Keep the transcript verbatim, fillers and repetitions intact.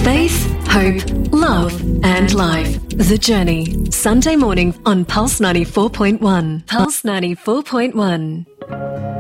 Faith, hope, love and life. The Journey. Sunday morning on Pulse ninety-four point one. Pulse ninety-four point one.